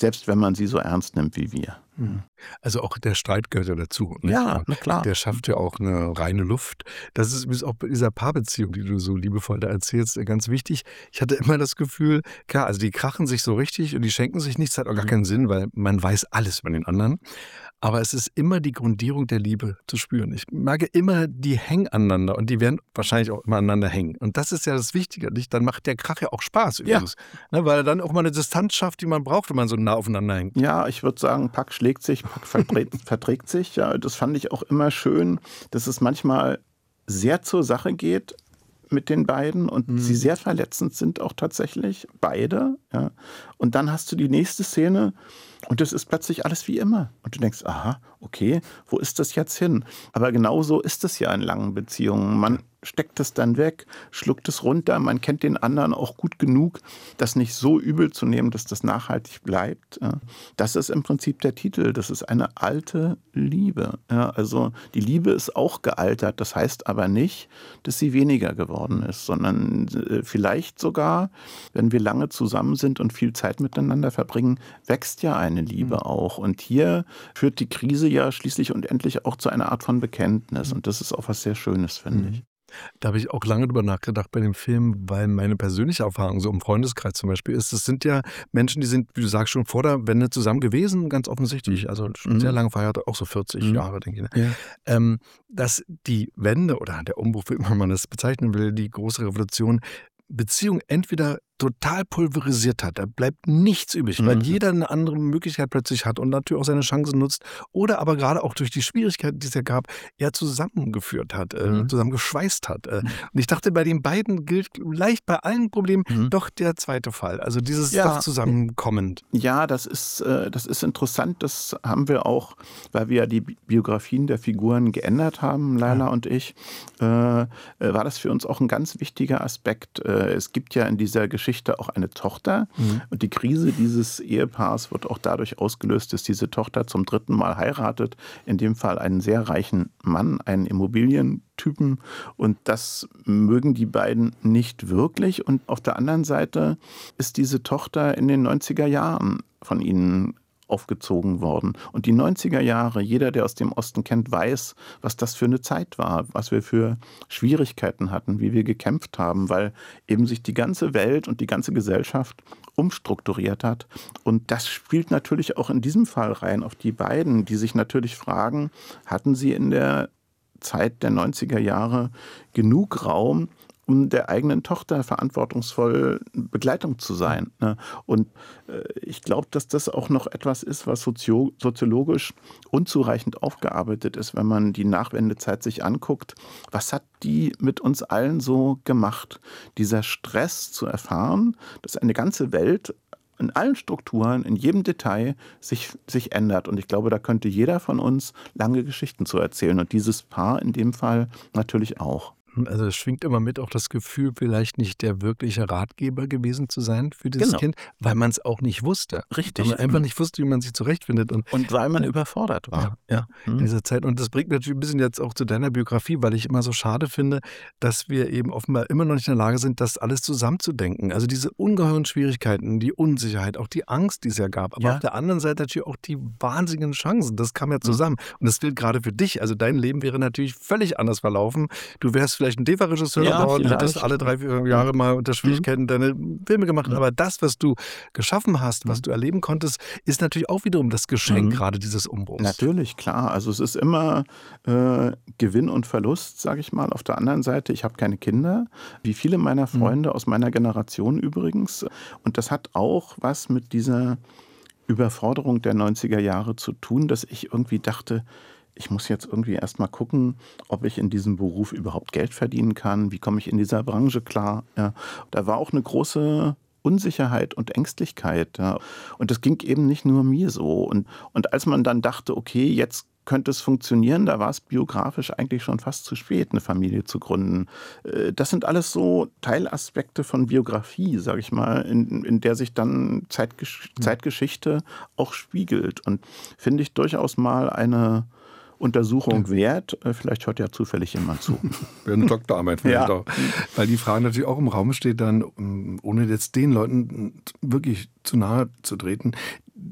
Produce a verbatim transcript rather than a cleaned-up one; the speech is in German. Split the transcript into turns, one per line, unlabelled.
selbst wenn man sie so ernst nimmt wie wir.
Also auch der Streit gehört ja dazu. Nicht?
Ja, na klar.
Der schafft ja auch eine reine Luft. Das ist übrigens auch bei dieser Paarbeziehung, die du so liebevoll da erzählst, ganz wichtig. Ich hatte immer das Gefühl, klar, also die krachen sich so richtig und die schenken sich nichts, hat auch gar keinen Sinn, weil man weiß alles über den anderen. Aber es ist immer die Grundierung der Liebe zu spüren. Ich merke immer, die hängen aneinander und die werden wahrscheinlich auch immer aneinander hängen. Und das ist ja das Wichtige. Nicht? Dann macht der Krach ja auch Spaß übrigens. Ja. Ne, weil er dann auch mal eine Distanz schafft, die man braucht, wenn man so nah aufeinander hängt.
Ja, ich würde sagen, Pack schlägt sich, Pack verträgt sich. Ja, das fand ich auch immer schön, dass es manchmal sehr zur Sache geht mit den beiden und mhm. sie sehr verletzend sind auch tatsächlich, beide. Ja. Und dann hast du die nächste Szene und das ist plötzlich alles wie immer. Und du denkst, aha, okay, wo ist das jetzt hin? Aber genau so ist es ja in langen Beziehungen. Man steckt es dann weg, schluckt es runter, man kennt den anderen auch gut genug, das nicht so übel zu nehmen, dass das nachhaltig bleibt. Das ist im Prinzip der Titel, das ist eine alte Liebe. Also die Liebe ist auch gealtert, das heißt aber nicht, dass sie weniger geworden ist, sondern vielleicht sogar, wenn wir lange zusammen sind und viel Zeit miteinander verbringen, wächst ja eine Liebe mhm. auch. Und hier führt die Krise ja schließlich und endlich auch zu einer Art von Bekenntnis. Und das ist auch was sehr Schönes, finde mhm. ich.
Da habe ich auch lange drüber nachgedacht bei dem Film, weil meine persönliche Erfahrung so im Freundeskreis zum Beispiel ist, es sind ja Menschen, die sind, wie du sagst, schon vor der Wende zusammen gewesen, ganz offensichtlich, also schon mhm. sehr lange verheiratet, auch so vierzig mhm. Jahre, denke ich. Ne? Ja. Ähm, dass die Wende oder der Umbruch, wie immer man das bezeichnen will, die große Revolution, Beziehung entweder total pulverisiert hat. Da bleibt nichts übrig, mhm. weil jeder eine andere Möglichkeit plötzlich hat und natürlich auch seine Chancen nutzt oder aber gerade auch durch die Schwierigkeiten, die es ja gab, ja zusammengeführt hat, mhm. äh, zusammengeschweißt hat. Äh. Und ich dachte, bei den beiden gilt leicht bei allen Problemen mhm. doch der zweite Fall. Also dieses
ja.
doch Zusammenkommend.
Ja, das ist, äh, das ist interessant. Das haben wir auch, weil wir ja die Biografien der Figuren geändert haben, Laila ja. und ich, äh, war das für uns auch ein ganz wichtiger Aspekt. Äh, es gibt ja in dieser Geschichte auch eine Tochter. Mhm. Und die Krise dieses Ehepaars wird auch dadurch ausgelöst, dass diese Tochter zum dritten Mal heiratet. In dem Fall einen sehr reichen Mann, einen Immobilientypen. Und das mögen die beiden nicht wirklich. Und auf der anderen Seite ist diese Tochter in den neunziger Jahren von ihnen aufgezogen worden. Und die neunziger Jahre, jeder, der aus dem Osten kennt, weiß, was das für eine Zeit war, was wir für Schwierigkeiten hatten, wie wir gekämpft haben, weil eben sich die ganze Welt und die ganze Gesellschaft umstrukturiert hat. Und das spielt natürlich auch in diesem Fall rein auf die beiden, die sich natürlich fragen, hatten sie in der Zeit der neunziger Jahre genug Raum, um der eigenen Tochter verantwortungsvoll Begleitung zu sein. Und ich glaube, dass das auch noch etwas ist, was sozio- soziologisch unzureichend aufgearbeitet ist, wenn man die Nachwendezeit sich anguckt. Was hat die mit uns allen so gemacht? Dieser Stress zu erfahren, dass eine ganze Welt in allen Strukturen, in jedem Detail sich, sich ändert. Und ich glaube, da könnte jeder von uns lange Geschichten zu erzählen. Und dieses Paar in dem Fall natürlich auch.
Also es schwingt immer mit auch das Gefühl, vielleicht nicht der wirkliche Ratgeber gewesen zu sein für dieses
genau.
Kind, weil man es auch nicht wusste.
Richtig.
Weil man einfach nicht wusste, wie man sich zurechtfindet. Und,
und weil man überfordert war.
Ja, ja hm. in dieser Zeit. Und das bringt natürlich ein bisschen jetzt auch zu deiner Biografie, weil ich immer so schade finde, dass wir eben offenbar immer noch nicht in der Lage sind, das alles zusammenzudenken. Also diese ungeheuren Schwierigkeiten, die Unsicherheit, auch die Angst, die es ja gab. Aber ja. auf der anderen Seite natürlich auch die wahnsinnigen Chancen. Das kam ja zusammen. Mhm. Und das gilt gerade für dich. Also dein Leben wäre natürlich völlig anders verlaufen. Du wärst vielleicht ein D E V A-Regisseur
ja,
geworden, hättest alle drei, vier Jahre mal unter Schwierigkeiten mhm. deine Filme gemacht. Mhm. Aber das, was du geschaffen hast, was du erleben konntest, ist natürlich auch wiederum das Geschenk mhm. gerade dieses Umbruchs.
Natürlich, klar. Also es ist immer äh, Gewinn und Verlust, sage ich mal. Auf der anderen Seite, ich habe keine Kinder, wie viele meiner Freunde mhm. aus meiner Generation übrigens. Und das hat auch was mit dieser Überforderung der neunziger Jahre zu tun, dass ich irgendwie dachte, ich muss jetzt irgendwie erst mal gucken, ob ich in diesem Beruf überhaupt Geld verdienen kann. Wie komme ich in dieser Branche klar? Ja, da war auch eine große Unsicherheit und Ängstlichkeit. Ja. Und das ging eben nicht nur mir so. Und, und als man dann dachte, okay, jetzt könnte es funktionieren, da war es biografisch eigentlich schon fast zu spät, eine Familie zu gründen. Das sind alles so Teilaspekte von Biografie, sage ich mal, in, in der sich dann Zeitgesch- Zeitgeschichte auch spiegelt. Und finde ich durchaus mal eine Untersuchung wert. Vielleicht hört ja zufällig jemand zu.
Wäre eine Doktorarbeit vielleicht ja. auch. Weil die Frage natürlich auch im Raum steht dann, ohne jetzt den Leuten wirklich zu nahe zu treten,